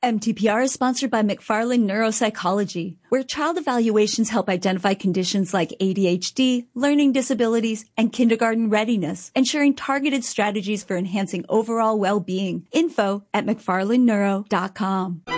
MTPR is sponsored by McFarland Neuropsychology, where child evaluations help identify conditions like ADHD, learning disabilities, and kindergarten readiness, ensuring targeted strategies for enhancing overall well-being. Info at mcfarlandneuro.com.